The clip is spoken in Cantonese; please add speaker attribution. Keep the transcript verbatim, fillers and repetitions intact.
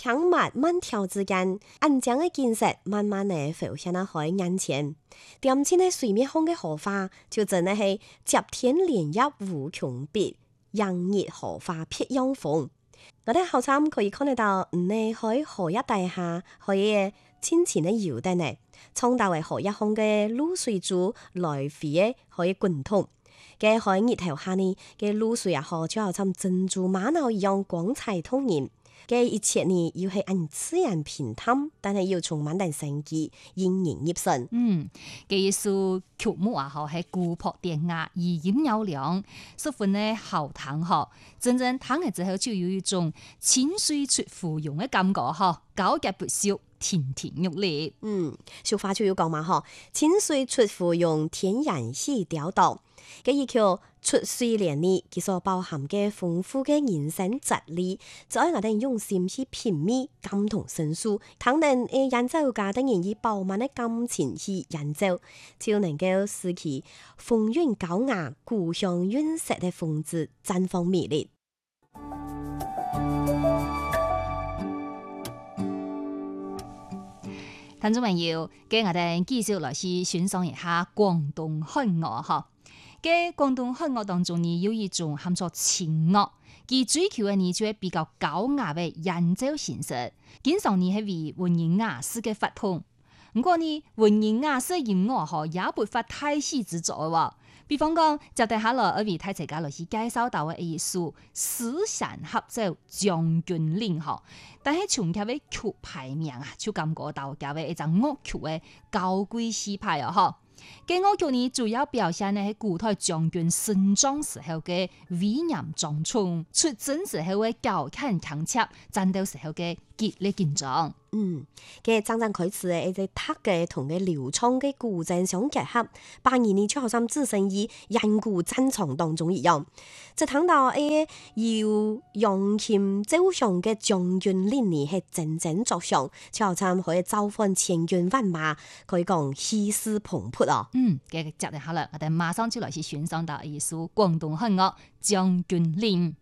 Speaker 1: 槍馬慢跳之間，安將嘅景色慢慢地浮現喺海眼前。點睛喺水面上嘅荷花，就真係係接天蓮葉無窮別，映日荷花別樣紅。我哋後參可以看得到，唔係喺荷葉底下，可以淺淺嘅搖得呢，衝到嘅荷葉上嘅露水珠來回嘅可以滾動。嘅海日頭下呢，嘅露水啊，好就好似珍珠瑪瑙一樣光彩通豔。嘅一切呢，要係按自然平淡，但係要充滿定生機，引人入勝。
Speaker 2: 嗯，嘅一首曲目啊，嗬係古樸典雅，餘音悠揚，十分呢好聽嗬。真正聽嘅之後，就有一種清水出芙蓉嘅感覺嗬，高潔不朽，亭亭玉立。
Speaker 1: 嗯，俗話就要講嘛嗬，清水出芙蓉，天然喜雕琢。嘅一條出水蓮呢，其所包含嘅豐富嘅人生哲理，就喺我哋用心去品味、感同身受。倘能誒演奏家等人以飽滿嘅感情去演奏，就能夠使其風韻高雅、古香韻色嘅風姿綻放魅力。
Speaker 2: 聽眾朋友，嘅我哋繼續來去欣賞一下廣東漢樂嗬。嘅廣東漢樂當中呢，有一種喊做清樂，佢追求嘅呢就係比較高雅嘅演奏形式，經常呢係為文人雅士嘅發通。不過呢，文人雅士音樂嗬也不乏大戲之作喎。比方講，接待下來，我為大家來去介紹到嘅一首詩仙合奏將軍令嗬，但係從佢嘅曲牌名啊，就感覺到佢嘅一種樂曲嘅高貴氣派啊嗬。嘅樂曲呢，主要表現呢係古代將軍勝仗時候嘅威嚴壯衝，出征時候嘅高看強切，戰鬥時候嘅激烈緊張。
Speaker 1: 嗯，嘅真正開始嘅一隻特嘅同嘅流暢嘅古鎮相結合，扮演呢就好似置身於人古戰場當中一樣。就睇到誒要用劍走上嘅將軍令呢係真正作上，就好似可以召喚千軍萬馬，可以講氣勢磅礴啊。
Speaker 2: 嗯，嘅接嚟下啦，我哋馬上就來去欣賞到一首廣東漢樂《將軍令》。